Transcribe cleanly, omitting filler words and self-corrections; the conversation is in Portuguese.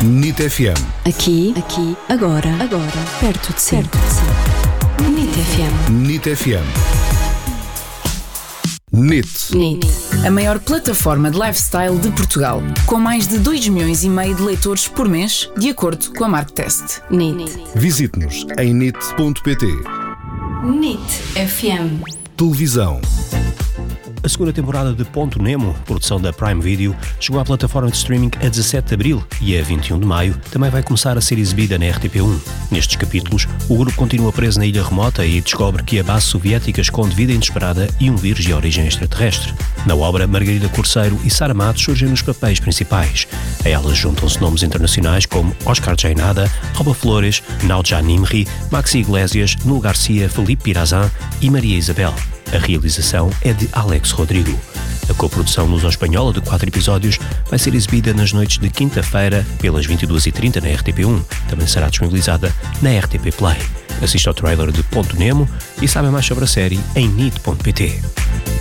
NIT FM. Aqui, agora, perto de si. NIT FM. NIT FM. NIT. A maior plataforma de lifestyle de Portugal, com mais de 2,5 milhões de leitores por mês, de acordo com a Marktest. NIT. Visite-nos em NIT.pt. NIT FM. Televisão. A segunda temporada de Ponto Nemo, produção da Prime Video, chegou à plataforma de streaming a 17 de abril e a 21 de maio também vai começar a ser exibida na RTP1. Nestes capítulos, o grupo continua preso na ilha remota e descobre que a base soviética esconde vida inesperada e um vírus de origem extraterrestre. Na obra, Margarida Corceiro e Sara Matos surgem nos papéis principais. A elas juntam-se nomes internacionais como Oscar Jaenada, Roba Flores, Nadja Nimri, Maxi Iglesias, Nuno Garcia, Felipe Pirazan e Maria Isabel. A realização é de Alex Rodrigo. A coprodução luso-espanhola de 4 episódios vai ser exibida nas noites de quinta-feira, pelas 22h30 na RTP1. Também será disponibilizada na RTP Play. Assista ao trailer de Ponto Nemo e saiba mais sobre a série em NIT.pt.